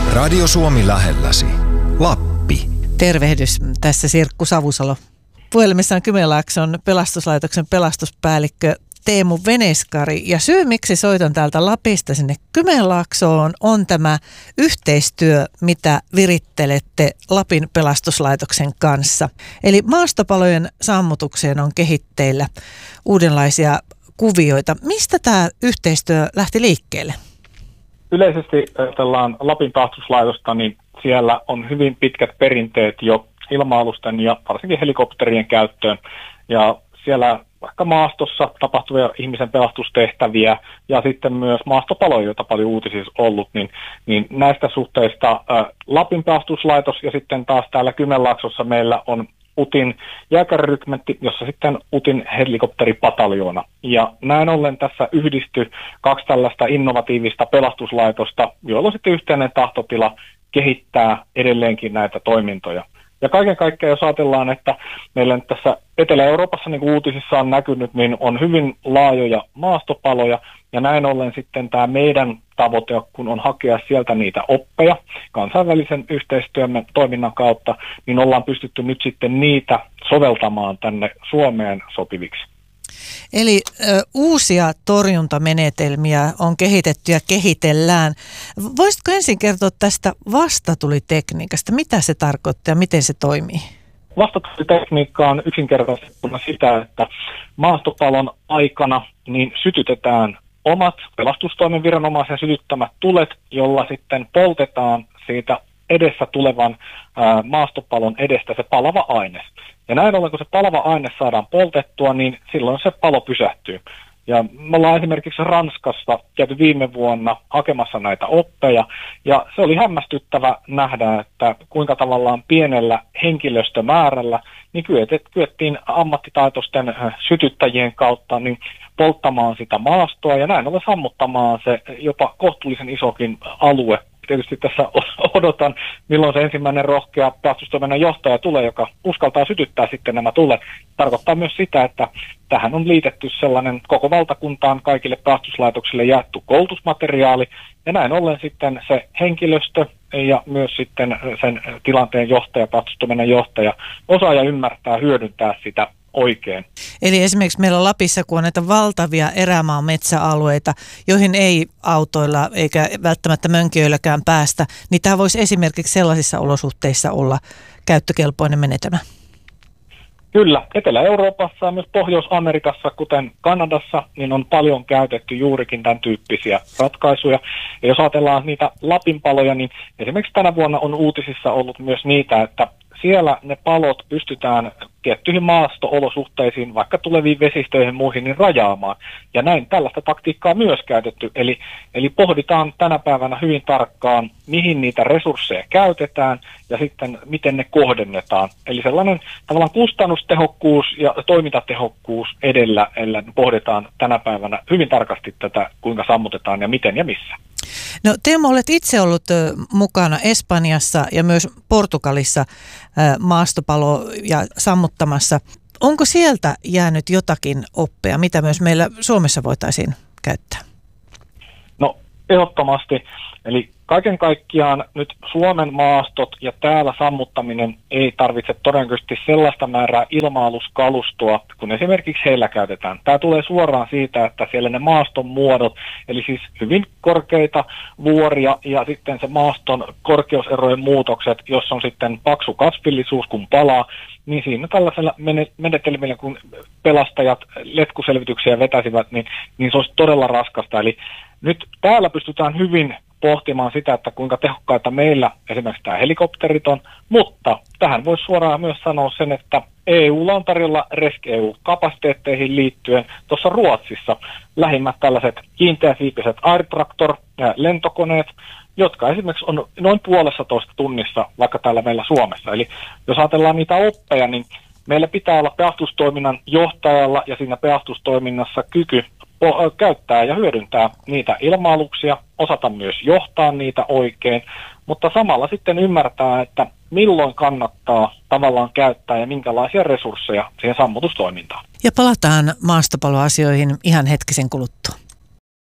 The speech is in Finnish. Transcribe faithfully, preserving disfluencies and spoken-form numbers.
Radio Suomi lähelläsi. Lappi. Tervehdys, tässä Sirkku Savusalo. Puhelimessa on Kymenlaakson pelastuslaitoksen pelastuspäällikkö Teemu Veneskari. Ja syy, miksi soitan täältä Lapista sinne Kymenlaaksoon, on tämä yhteistyö, mitä virittelette Lapin pelastuslaitoksen kanssa. Eli maastopalojen sammutukseen on kehitteillä uudenlaisia kuvioita. Mistä tämä yhteistyö lähti liikkeelle? Yleisesti ajatellaan Lapin pelastuslaitosta, niin siellä on hyvin pitkät perinteet jo ilma-alusten ja varsinkin helikopterien käyttöön. Ja siellä vaikka maastossa tapahtuvia ihmisen pelastustehtäviä ja sitten myös maastopaloja, joita paljon uutisissa ollut, niin, niin näistä suhteista ä, Lapin pelastuslaitos ja sitten taas täällä Kymenlaaksossa meillä on UTin jääkärirykmentti, jossa sitten UTin helikopteripataljoona. Ja näin ollen tässä yhdistyi kaksi tällaista innovatiivista pelastuslaitosta, joilla on sitten yhteinen tahtotila kehittää edelleenkin näitä toimintoja. Ja kaiken kaikkiaan, jos ajatellaan, että meillä nyt tässä Etelä-Euroopassa, niin kuin uutisissa on näkynyt, niin on hyvin laajoja maastopaloja, ja näin ollen sitten tämä meidän tavoite, kun on hakea sieltä niitä oppeja kansainvälisen yhteistyömme toiminnan kautta, niin ollaan pystytty nyt sitten niitä soveltamaan tänne Suomeen sopiviksi. Eli ö, uusia torjuntamenetelmiä on kehitetty ja kehitellään. Voisitko ensin kertoa tästä vastatulitekniikasta? Mitä se tarkoittaa ja miten se toimii? Vastatulitekniikka on yksinkertaisesti sitä, että maastopalon aikana niin sytytetään omat pelastustoimen viranomaisen sytyttämät tulet, jolla sitten poltetaan siitä edessä tulevan ää, maastopalon edestä se palava aine. Ja näin ollen, kun se palava aine saadaan poltettua, niin silloin se palo pysähtyy. Ja me ollaan esimerkiksi Ranskassa käyty viime vuonna hakemassa näitä oppeja, ja se oli hämmästyttävä nähdä, että kuinka tavallaan pienellä henkilöstömäärällä niin kyettiin ammattitaitoisten sytyttäjien kautta niin polttamaan sitä maastoa, ja näin ollen sammuttamaan se jopa kohtuullisen isokin alue. Tietysti tässä odotan, milloin se ensimmäinen rohkea pelastustoiminnan johtaja tulee, joka uskaltaa sytyttää sitten nämä tulet. Tarkoittaa myös sitä, että tähän on liitetty sellainen koko valtakuntaan kaikille pelastuslaitoksille jaettu koulutusmateriaali, ja näin ollen sitten se henkilöstö ja myös sitten sen tilanteen johtaja, pelastustoiminnan johtaja osaa ja ymmärtää hyödyntää sitä oikein. Eli esimerkiksi meillä Lapissa, kun on näitä valtavia erämaan metsäalueita, joihin ei autoilla eikä välttämättä mönkijöilläkään päästä, niin tämä voisi esimerkiksi sellaisissa olosuhteissa olla käyttökelpoinen menetelmä. Kyllä. Etelä-Euroopassa ja myös Pohjois-Amerikassa, kuten Kanadassa, niin on paljon käytetty juurikin tämän tyyppisiä ratkaisuja. Ja jos ajatellaan niitä Lapinpaloja, niin esimerkiksi tänä vuonna on uutisissa ollut myös niitä, että siellä ne palot pystytään tiettyihin maasto-olosuhteisiin, vaikka tuleviin vesistöihin muihin, niin rajaamaan. Ja näin tällaista taktiikkaa myös käytetty. Eli, eli pohditaan tänä päivänä hyvin tarkkaan, mihin niitä resursseja käytetään ja sitten miten ne kohdennetaan. Eli sellainen tavallaan kustannustehokkuus ja toimintatehokkuus edellä, eli pohditaan tänä päivänä hyvin tarkasti tätä, kuinka sammutetaan ja miten ja missä. No Teemu, olet itse ollut mukana Espanjassa ja myös Portugalissa maastopalo- ja sammuttamassa. Onko sieltä jäänyt jotakin oppia, mitä myös meillä Suomessa voitaisiin käyttää? No ehdottomasti. Eli kaiken kaikkiaan nyt Suomen maastot ja täällä sammuttaminen ei tarvitse todennäköisesti sellaista määrää ilma-aluskalustoa, kun esimerkiksi heillä käytetään. Tämä tulee suoraan siitä, että siellä ne maaston muodot, eli siis hyvin korkeita vuoria ja sitten se maaston korkeuserojen muutokset, jos on sitten paksu kasvillisuus, kun palaa, niin siinä tällaisella menetelmillä, kun pelastajat letkuselvityksiä vetäisivät, niin, niin se olisi todella raskasta. Eli nyt täällä pystytään hyvin pohtimaan sitä, että kuinka tehokkaita meillä esimerkiksi tämä helikopterit on, mutta tähän voisi suoraan myös sanoa sen, että E U:lla on tarjolla RescEU E U-kapasiteetteihin liittyen tuossa Ruotsissa lähimmät tällaiset kiinteäsiipiset Air Tractor-lentokoneet, jotka esimerkiksi on noin puolessa toista tunnissa vaikka täällä meillä Suomessa. Eli jos ajatellaan niitä oppeja, niin meillä pitää olla pelastustoiminnan johtajalla ja siinä pelastustoiminnassa kyky käyttää ja hyödyntää niitä ilma-aluksia, osata myös johtaa niitä oikein, mutta samalla sitten ymmärtää, että milloin kannattaa tavallaan käyttää ja minkälaisia resursseja siihen sammutustoimintaan. Ja palataan maastopaloasioihin ihan hetkisen kuluttua.